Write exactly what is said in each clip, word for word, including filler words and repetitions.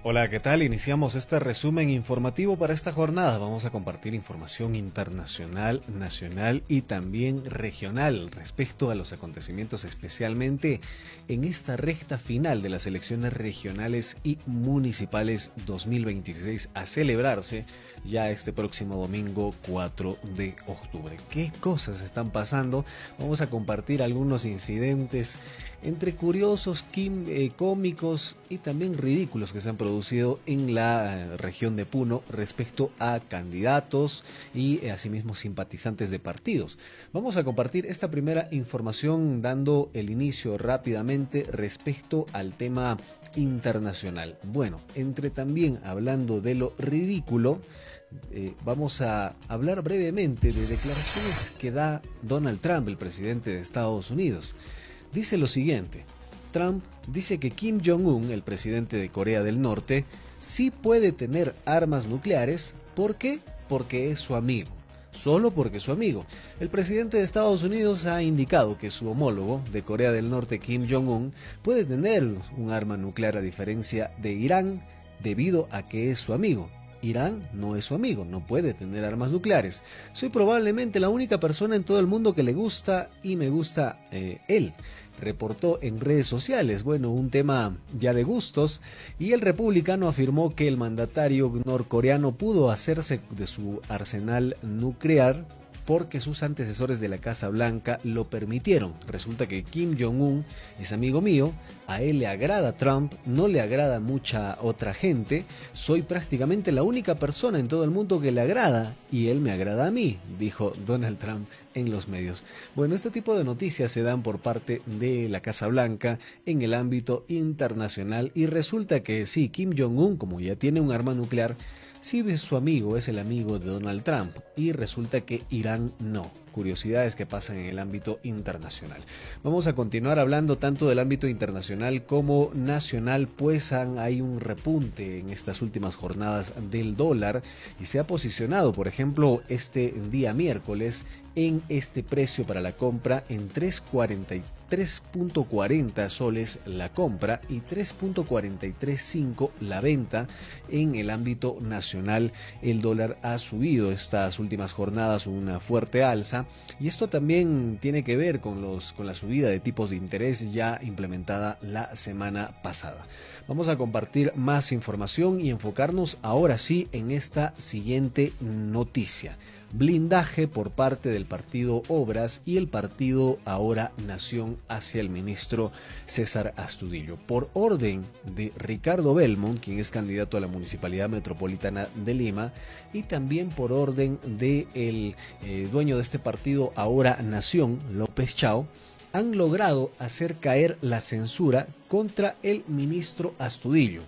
Hola, ¿qué tal? Iniciamos este resumen informativo para esta jornada. Vamos a compartir información internacional, nacional y también regional respecto a los acontecimientos, especialmente en esta recta final de las elecciones regionales y municipales dos mil veintiséis a celebrarse ya este próximo domingo cuatro de octubre. ¿Qué cosas están pasando? Vamos a compartir algunos incidentes entre curiosos, quim, eh, cómicos y también ridículos que se han producido en la eh, región de Puno respecto a candidatos y eh, asimismo simpatizantes de partidos. Vamos a compartir esta primera información dando el inicio rápidamente respecto al tema internacional. Bueno, entre también hablando de lo ridículo, Eh, vamos a hablar brevemente de declaraciones que da Donald Trump, el presidente de Estados Unidos. Dice lo siguiente: Trump dice que Kim Jong-un, el presidente de Corea del Norte, sí puede tener armas nucleares. ¿Por qué? Porque es su amigo. Solo porque es su amigo. El presidente de Estados Unidos ha indicado que su homólogo de Corea del Norte, Kim Jong-un, puede tener un arma nuclear a diferencia de Irán debido a que es su amigo. Irán no es su amigo, no puede tener armas nucleares. Soy probablemente la única persona en todo el mundo que le gusta y me gusta eh, él, reportó en redes sociales. Bueno, un tema ya de gustos, y el republicano afirmó que el mandatario norcoreano pudo hacerse de su arsenal nuclear porque sus antecesores de la Casa Blanca lo permitieron. Resulta que Kim Jong-un es amigo mío, a él le agrada Trump, no le agrada mucha otra gente, soy prácticamente la única persona en todo el mundo que le agrada y él me agrada a mí, dijo Donald Trump en los medios. Bueno, este tipo de noticias se dan por parte de la Casa Blanca en el ámbito internacional, y resulta que sí, Kim Jong-un, como ya tiene un arma nuclear, sí es su amigo, es el amigo de Donald Trump, y resulta que Irán no. Curiosidades que pasan en el ámbito internacional. Vamos a continuar hablando tanto del ámbito internacional como nacional, pues han, hay un repunte en estas últimas jornadas del dólar y se ha posicionado, por ejemplo, este día miércoles en este precio para la compra en tres punto cuarenta soles la compra y tres punto cuarenta y tres cinco la venta. En el ámbito nacional, el dólar ha subido estas últimas jornadas una fuerte alza, y esto también tiene que ver con, los, con la subida de tipos de interés ya implementada la semana pasada. Vamos a compartir más información y enfocarnos ahora sí en esta siguiente noticia. Blindaje por parte del partido Obras y el partido Ahora Nación hacia el ministro César Astudillo. Por orden de Ricardo Belmont, quien es candidato a la Municipalidad Metropolitana de Lima, y también por orden del de eh, dueño de este partido Ahora Nación, López Chao, han logrado hacer caer la censura contra el ministro Astudillo.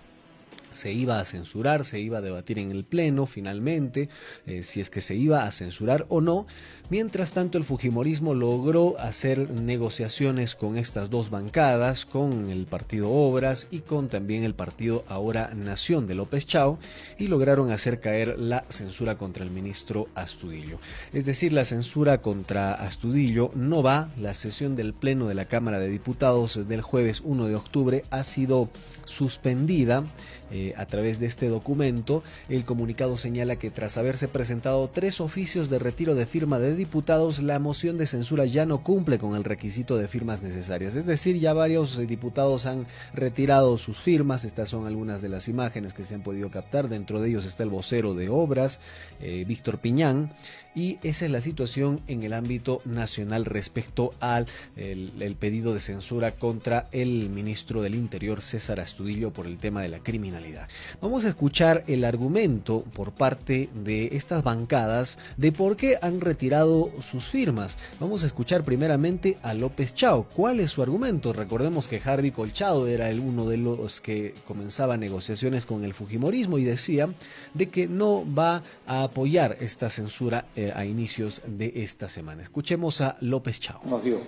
Se iba a censurar, se iba a debatir en el pleno finalmente, eh, si es que se iba a censurar o no. Mientras tanto, el fujimorismo logró hacer negociaciones con estas dos bancadas, con el partido Obras y con también el partido Ahora Nación de López Chao, y lograron hacer caer la censura contra el ministro Astudillo. Es decir, la censura contra Astudillo no va. La sesión del pleno de la Cámara de Diputados del jueves uno de octubre ha sido suspendida. Eh, a través de este documento, el comunicado señala que tras haberse presentado tres oficios de retiro de firma de diputados, la moción de censura ya no cumple con el requisito de firmas necesarias. Es decir, ya varios eh, diputados han retirado sus firmas. Estas son algunas de las imágenes que se han podido captar. Dentro de ellos está el vocero de Obras, eh, Víctor Piñán. Y esa es la situación en el ámbito nacional respecto al el, el pedido de censura contra el ministro del Interior, César Astudillo, por el tema de la criminalidad. Vamos a escuchar el argumento por parte de estas bancadas de por qué han retirado sus firmas. Vamos a escuchar primeramente a López Chao. ¿Cuál es su argumento? Recordemos que Harvey Colchado era el uno de los que comenzaba negociaciones con el fujimorismo y decía de que no va a apoyar esta censura eh, a inicios de esta semana. Escuchemos a López Chao. Nos dio.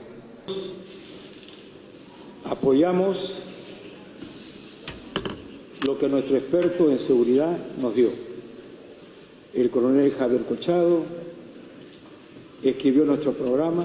Apoyamos lo que nuestro experto en seguridad nos dio. El coronel Javier Colchado escribió nuestro programa,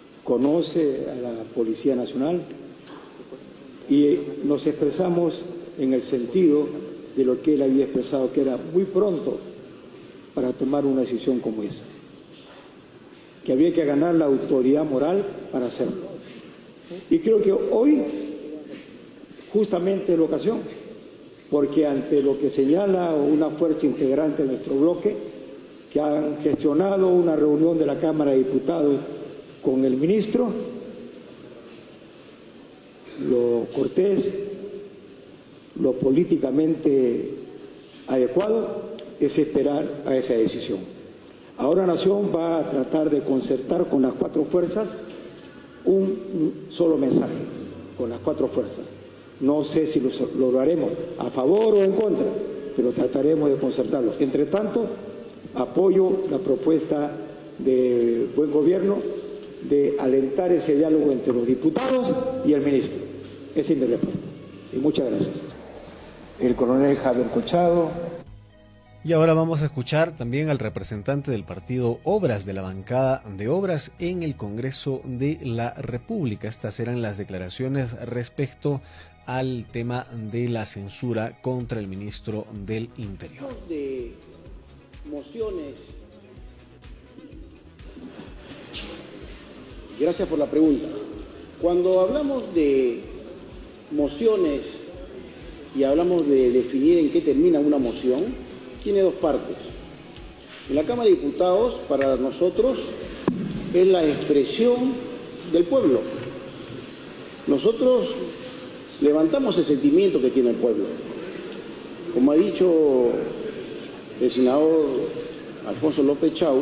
conoce a la Policía Nacional y nos expresamos en el sentido de lo que él había expresado, que era muy pronto para tomar una decisión como esa, que había que ganar la autoridad moral para hacerlo. Y creo que hoy justamente es la ocasión, porque ante lo que señala una fuerza integrante de nuestro bloque, que han gestionado una reunión de la Cámara de Diputados con el ministro, lo cortés, lo políticamente adecuado es esperar a esa decisión. Ahora Nación va a tratar de concertar con las cuatro fuerzas un solo mensaje, con las cuatro fuerzas. No sé si lo lograremos a favor o en contra, pero trataremos de concertarlo. Entre tanto, apoyo la propuesta de buen gobierno de alentar ese diálogo entre los diputados y el ministro. Esa es mi respuesta. Y muchas gracias. El coronel Javier Collado. Y ahora vamos a escuchar también al representante del partido Obras, de la bancada de Obras en el Congreso de la República. Estas eran las declaraciones respecto al tema de la censura contra el ministro del Interior. De mociones. Gracias por la pregunta. Cuando hablamos de mociones y hablamos de definir en qué termina una moción, tiene dos partes. En la Cámara de Diputados, para nosotros, es la expresión del pueblo. Nosotros levantamos el sentimiento que tiene el pueblo. Como ha dicho el senador Alfonso López Chau,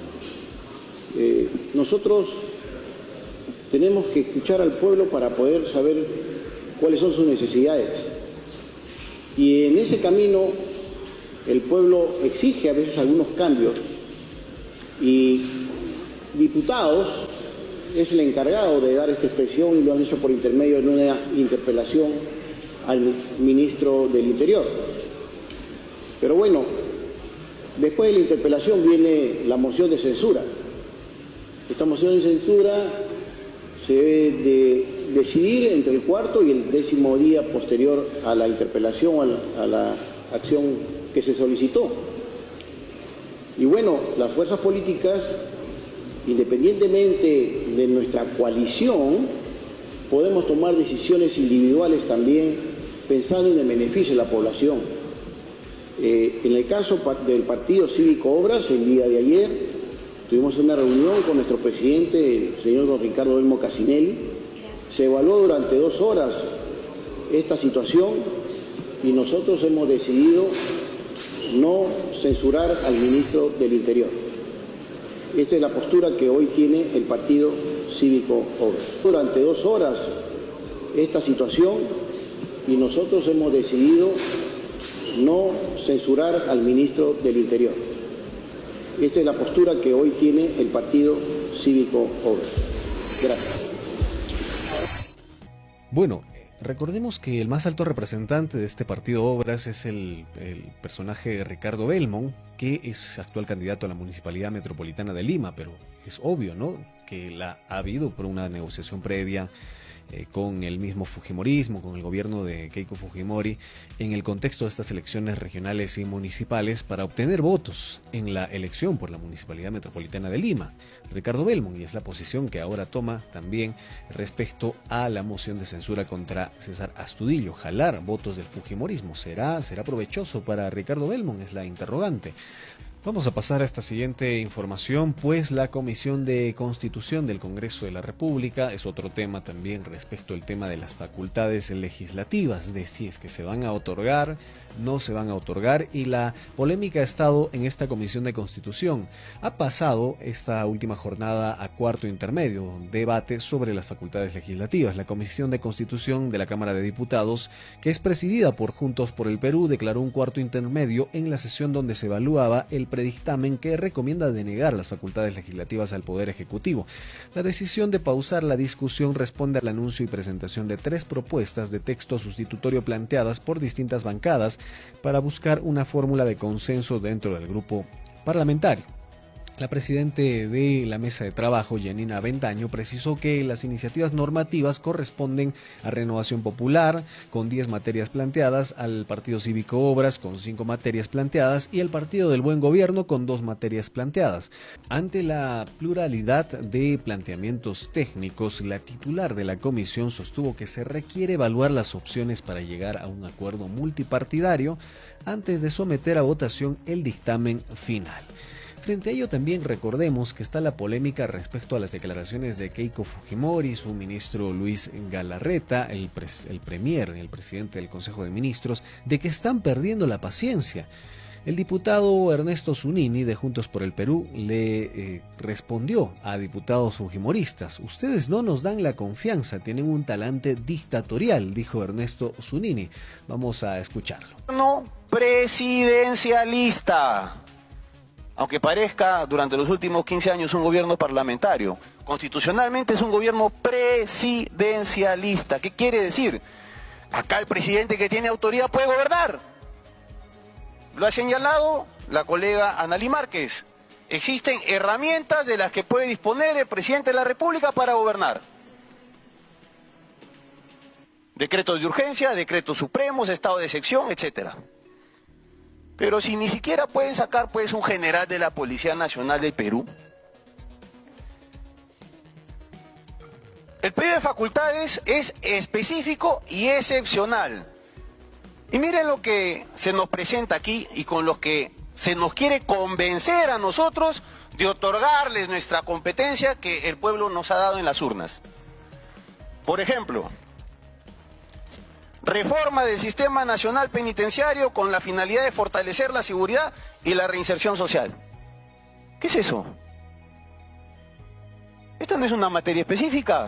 eh, nosotros tenemos que escuchar al pueblo para poder saber cuáles son sus necesidades. Y en ese camino el pueblo exige a veces algunos cambios y diputados es el encargado de dar esta expresión y lo han hecho por intermedio de una interpelación al ministro del Interior. Pero bueno, después de la interpelación viene la moción de censura. Esta moción de censura se debe de decidir entre el cuarto y el décimo día posterior a la interpelación, a la, a la acción que se solicitó. Y bueno, las fuerzas políticas, independientemente de nuestra coalición, podemos tomar decisiones individuales también pensando en el beneficio de la población. Eh, en el caso del Partido Cívico Obras, el día de ayer tuvimos una reunión con nuestro presidente, el señor don Ricardo Belmo Casinelli. Se evaluó durante dos horas esta situación y nosotros hemos decidido no censurar al ministro del Interior. Esta es la postura que hoy tiene el Partido Cívico Obras. Durante dos horas esta situación y nosotros hemos decidido no censurar al ministro del Interior. Esta es la postura que hoy tiene el Partido Cívico Obras. Gracias. Bueno, recordemos que el más alto representante de este partido Obras es el, el personaje Ricardo Belmont, que es actual candidato a la Municipalidad Metropolitana de Lima, pero es obvio, ¿no?, que la ha habido por una negociación previa eh, con el mismo fujimorismo, con el gobierno de Keiko Fujimori, en el contexto de estas elecciones regionales y municipales para obtener votos en la elección por la Municipalidad Metropolitana de Lima. Ricardo Belmont, y es la posición que ahora toma también respecto a la moción de censura contra César Astudillo. Jalar votos del fujimorismo, ¿será, será provechoso para Ricardo Belmont? Es la interrogante. Vamos a pasar a esta siguiente información, pues la Comisión de Constitución del Congreso de la República es otro tema también respecto al tema de las facultades legislativas, de si es que se van a otorgar, no se van a otorgar, y la polémica ha estado en esta Comisión de Constitución. Ha pasado esta última jornada a cuarto intermedio, debate sobre las facultades legislativas. La Comisión de Constitución de la Cámara de Diputados, que es presidida por Juntos por el Perú, declaró un cuarto intermedio en la sesión donde se evaluaba el predictamen que recomienda denegar las facultades legislativas al Poder Ejecutivo. La decisión de pausar la discusión responde al anuncio y presentación de tres propuestas de texto sustitutorio planteadas por distintas bancadas para buscar una fórmula de consenso dentro del grupo parlamentario. La presidenta de la mesa de trabajo, Yanina Avendaño, precisó que las iniciativas normativas corresponden a Renovación Popular, con diez materias planteadas, al Partido Cívico Obras, con cinco materias planteadas, y al Partido del Buen Gobierno, con dos materias planteadas. Ante la pluralidad de planteamientos técnicos, la titular de la comisión sostuvo que se requiere evaluar las opciones para llegar a un acuerdo multipartidario antes de someter a votación el dictamen final. Frente a ello también recordemos que está la polémica respecto a las declaraciones de Keiko Fujimori, su ministro Luis Galarreta, el, pres, el premier, el presidente del Consejo de Ministros, de que están perdiendo la paciencia. El diputado Ernesto Zunini de Juntos por el Perú le eh, respondió a diputados fujimoristas: ustedes no nos dan la confianza, tienen un talante dictatorial, dijo Ernesto Zunini. Vamos a escucharlo. No presidencialista. Aunque parezca durante los últimos quince años un gobierno parlamentario, constitucionalmente es un gobierno presidencialista. ¿Qué quiere decir? Acá el presidente que tiene autoridad puede gobernar. Lo ha señalado la colega Analí Márquez. Existen herramientas de las que puede disponer el presidente de la República para gobernar. Decretos de urgencia, decretos supremos, estado de excepción, etcétera. Pero si ni siquiera pueden sacar pues un general de la Policía Nacional del Perú. El pedido de facultades es específico y excepcional. Y miren lo que se nos presenta aquí y con lo que se nos quiere convencer a nosotros de otorgarles nuestra competencia que el pueblo nos ha dado en las urnas. Por ejemplo, reforma del Sistema Nacional Penitenciario con la finalidad de fortalecer la seguridad y la reinserción social. ¿Qué es eso? Esto no es una materia específica.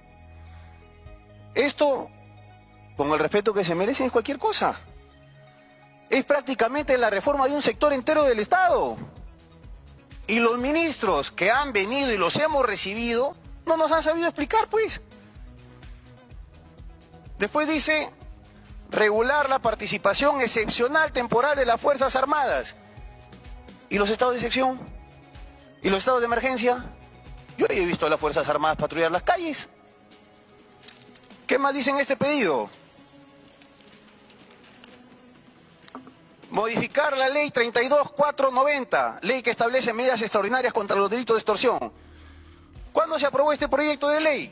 Esto, con el respeto que se merece, es cualquier cosa. Es prácticamente la reforma de un sector entero del Estado. Y los ministros que han venido y los hemos recibido no nos han sabido explicar, pues. Después dice regular la participación excepcional temporal de las Fuerzas Armadas. ¿Y los estados de excepción? ¿Y los estados de emergencia? Yo he visto a las Fuerzas Armadas patrullar las calles. ¿Qué más dice en este pedido? Modificar la ley treinta y dos mil cuatrocientos noventa, ley que establece medidas extraordinarias contra los delitos de extorsión. ¿Cuándo se aprobó este proyecto de ley?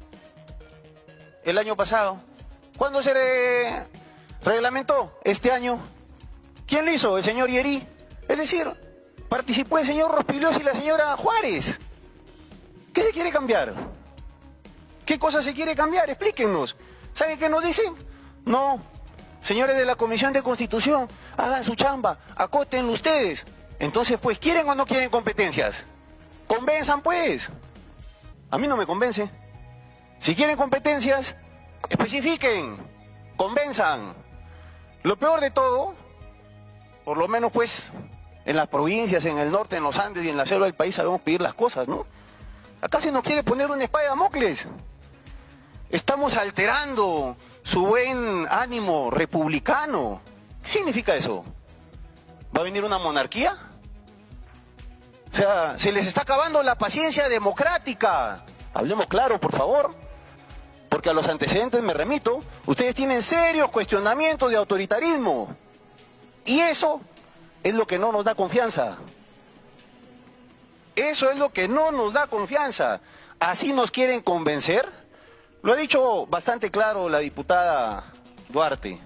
El año pasado. ¿Cuándo se re reglamentó? Este año. ¿Quién lo hizo? El señor Yeri. Es decir, participó el señor Rospigliosi y la señora Juárez. ¿Qué se quiere cambiar? ¿Qué cosa se quiere cambiar? Explíquenos. ¿Saben qué nos dicen? No. Señores de la Comisión de Constitución, hagan su chamba, acótenlo ustedes. Entonces, pues, ¿quieren o no quieren competencias? Convenzan, pues. A mí no me convence. Si quieren competencias, especifiquen, convenzan. Lo peor de todo, por lo menos pues en las provincias, en el norte, en los Andes y en la selva del país sabemos pedir las cosas, ¿no? Acá se nos quiere poner una espada de Damocles. Estamos alterando su buen ánimo republicano. ¿Qué significa eso? ¿Va a venir una monarquía? O sea, se les está acabando la paciencia democrática. Hablemos claro, por favor. Porque a los antecedentes me remito. Ustedes tienen serios cuestionamientos de autoritarismo. Y eso es lo que no nos da confianza. Eso es lo que no nos da confianza. ¿Así nos quieren convencer? Lo ha dicho bastante claro la diputada Duarte.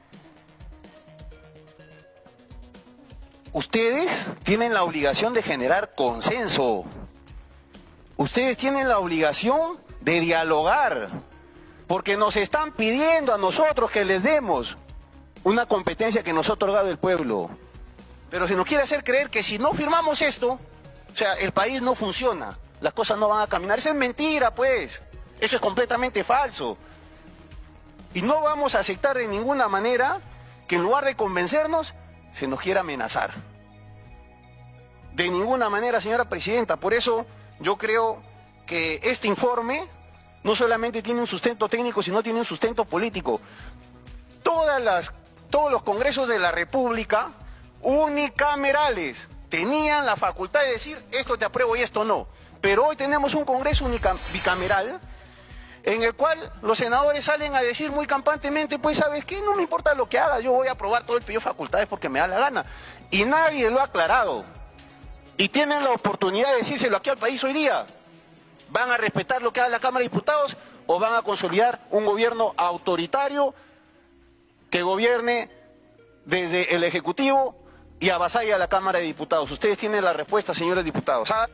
Ustedes tienen la obligación de generar consenso. Ustedes tienen la obligación de dialogar. Porque nos están pidiendo a nosotros que les demos una competencia que nos ha otorgado el pueblo. Pero se nos quiere hacer creer que si no firmamos esto, o sea, el país no funciona, las cosas no van a caminar. Eso es mentira, pues. Eso es completamente falso. Y no vamos a aceptar de ninguna manera que en lugar de convencernos, se nos quiera amenazar. De ninguna manera, señora presidenta. Por eso yo creo que este informe no solamente tiene un sustento técnico, sino tiene un sustento político. Todas las, todos los congresos de la República, unicamerales, tenían la facultad de decir esto te apruebo y esto no. Pero hoy tenemos un Congreso bicameral en el cual los senadores salen a decir muy campantemente, pues ¿sabes qué? No me importa lo que haga, yo voy a aprobar todo el pedido de facultades porque me da la gana. Y nadie lo ha aclarado. Y tienen la oportunidad de decírselo aquí al país hoy día. ¿Van a respetar lo que haga la Cámara de Diputados o van a consolidar un gobierno autoritario que gobierne desde el Ejecutivo y avasalle a la Cámara de Diputados? Ustedes tienen la respuesta, señores diputados. ¿Ah?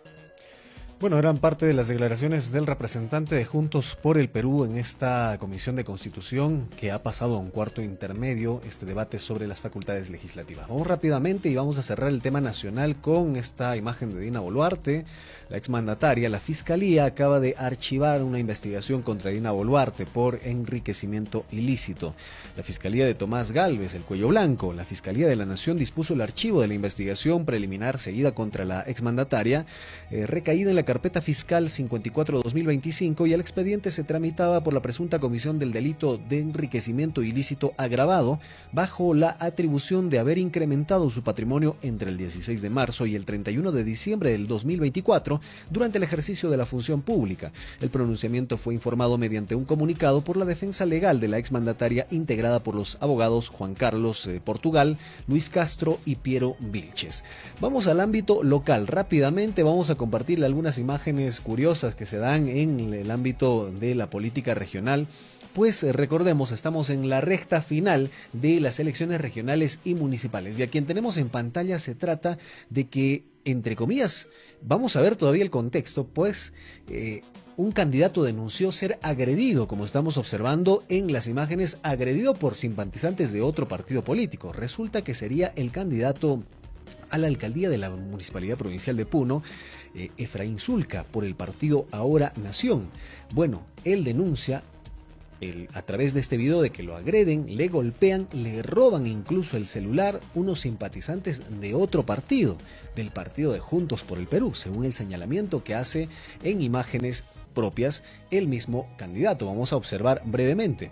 Bueno, eran parte de las declaraciones del representante de Juntos por el Perú en esta Comisión de Constitución que ha pasado a un cuarto intermedio este debate sobre las facultades legislativas. Vamos rápidamente y vamos a cerrar el tema nacional con esta imagen de Dina Boluarte, la exmandataria. La Fiscalía acaba de archivar una investigación contra Dina Boluarte por enriquecimiento ilícito. La Fiscalía de Tomás Gálvez, el Cuello Blanco, la Fiscalía de la Nación dispuso el archivo de la investigación preliminar seguida contra la exmandataria, eh, recaída en la carpeta fiscal cincuenta y cuatro barra dos mil veinticinco, y el expediente se tramitaba por la presunta comisión del delito de enriquecimiento ilícito agravado bajo la atribución de haber incrementado su patrimonio entre el dieciséis de marzo y el treinta y uno de diciembre del dos mil veinticuatro durante el ejercicio de la función pública. El pronunciamiento fue informado mediante un comunicado por la defensa legal de la exmandataria integrada por los abogados Juan Carlos eh, Portugal, Luis Castro y Piero Vilches. Vamos al ámbito local. Rápidamente vamos a compartirle algunas imágenes curiosas que se dan en el ámbito de la política regional. Pues recordemos, estamos en la recta final de las elecciones regionales y municipales. Y a quien tenemos en pantalla se trata de que, entre comillas, vamos a ver todavía el contexto, pues eh, un candidato denunció ser agredido, como estamos observando en las imágenes, agredido por simpatizantes de otro partido político. Resulta que sería el candidato a la alcaldía de la Municipalidad Provincial de Puno, eh, Efraín Zulca, por el partido Ahora Nación. Bueno, él denuncia el, a través de este video de que lo agreden, le golpean, le roban incluso el celular unos simpatizantes de otro partido, del partido de Juntos por el Perú, según el señalamiento que hace en imágenes propias el mismo candidato. Vamos a observar brevemente.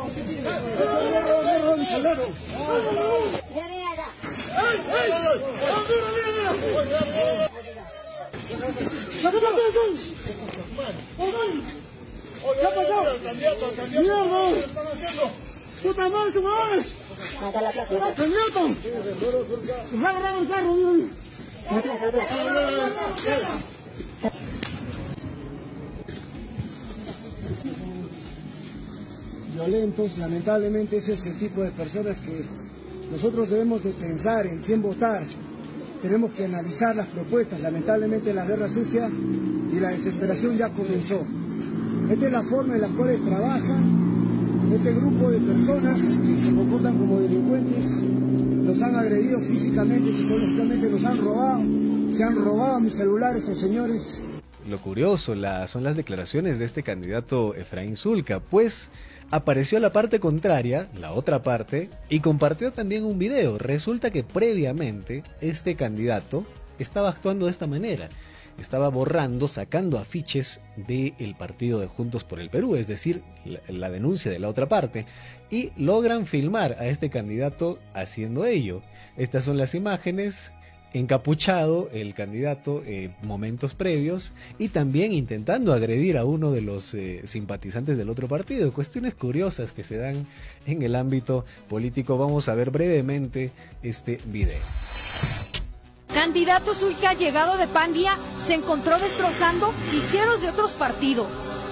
¿Qué ha pasado? ¡Candidato, candidato! ¡Mierda! ¿Qué están haciendo? ¡Puta madre, qué madre! ¡Candidato! ¡Me va a agarrar el carro! Violentos, lamentablemente ese es el tipo de personas que nosotros debemos de pensar en quién votar. Tenemos que analizar las propuestas. Lamentablemente la guerra sucia y la desesperación ya comenzó. Esta es la forma en la cual trabajan este grupo de personas que se comportan como delincuentes. Nos han agredido físicamente, psicológicamente, nos han robado, se han robado mis celulares, estos señores. Lo curioso la, son las declaraciones de este candidato Efraín Zulca, pues apareció a la parte contraria, la otra parte, y compartió también un video. Resulta que previamente este candidato estaba actuando de esta manera. Estaba borrando, sacando afiches del partido de Juntos por el Perú, es decir, la, la denuncia de la otra parte, y logran filmar a este candidato haciendo ello. Estas son las imágenes, encapuchado el candidato eh, momentos previos y también intentando agredir a uno de los eh, simpatizantes del otro partido. Cuestiones curiosas que se dan en el ámbito político. Vamos a ver brevemente este video. Candidato Zulca, llegado de Pandía, se encontró destrozando ficheros de otros partidos.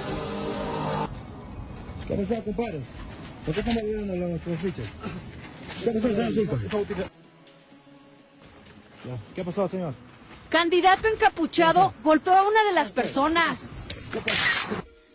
¿Qué ha pasado, compadres? ¿Por qué estamos viendo los fichas? ¿Qué ha pasado, señor Zulca? ¿Qué ha pasado, señor? Candidato encapuchado golpeó a una de las personas. ¿Qué pasa?